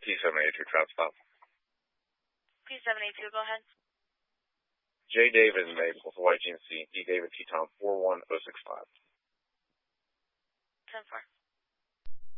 P782, trap stop. P782, go ahead. J. David and Mabel, Hawaii GNC, D. David T. Tom, 41065. 10-4.